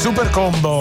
Super combo.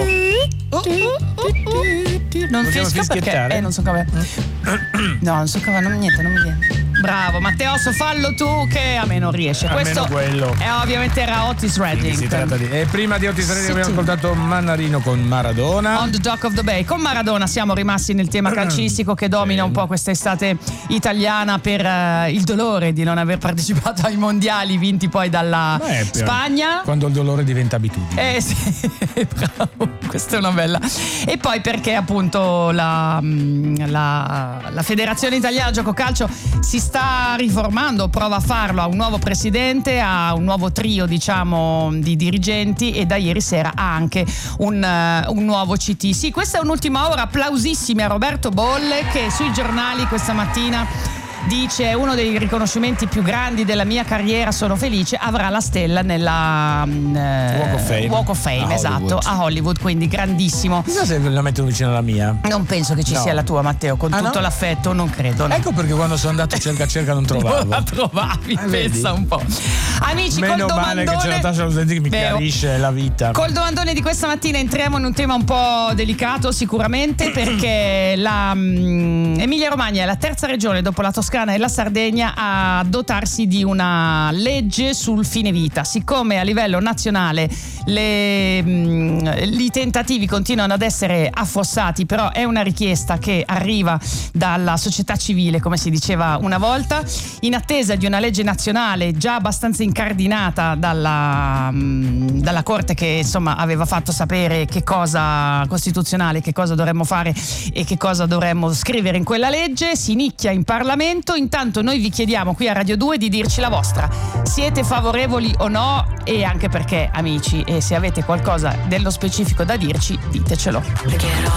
Non fischia perché non so come. No, non so come, niente, non mi viene. Bravo Matteo, fallo tu che a me non riesce. Questo quello. Ovviamente era Otis Redding. Si tratta di. E prima di Otis Redding abbiamo ascoltato Mannarino con Maradona. On the Dock of the Bay. Con Maradona siamo rimasti nel tema calcistico che domina un po' quest'estate italiana per il dolore di non aver partecipato ai mondiali vinti poi dalla Spagna. Quando il dolore diventa abitudine. Sì, bravo, questa è una bella. E poi perché appunto la Federazione Italiana Gioco Calcio si sta riformando, prova a farlo, ha un nuovo presidente, ha un nuovo trio diciamo di dirigenti e da ieri sera ha anche un nuovo CT. Sì, questa è un'ultima ora, applausissimi a Roberto Bolle che sui giornali questa mattina dice: uno dei riconoscimenti più grandi della mia carriera, sono felice, avrà la stella nella Walk of Fame, esatto, a Hollywood, quindi grandissimo. Chissà se la mettono vicino alla mia. Non penso che ci sia la tua, Matteo, con tutto l'affetto, non credo. No. Ecco perché quando sono andato cerca non trovavo. Non la trovavi, pensa un po'. Amici, meno col male che c'è Natascia Losenti che mi chiarisce la vita. Col domandone di questa mattina entriamo in un tema un po' delicato sicuramente, perché la Emilia Romagna è la terza regione dopo la Toscana e la Sardegna a dotarsi di una legge sul fine vita. Siccome a livello nazionale i tentativi continuano ad essere affossati, però è una richiesta che arriva dalla società civile, come si diceva una volta, in attesa di una legge nazionale già abbastanza incardinata dalla Corte, che insomma aveva fatto sapere che cosa costituzionale, che cosa dovremmo fare e che cosa dovremmo scrivere in quella legge. Si nicchia in Parlamento. Intanto noi vi chiediamo qui a Radio 2 di dirci la vostra. Siete favorevoli o no? E anche perché, amici, se avete qualcosa dello specifico da dirci, ditecelo.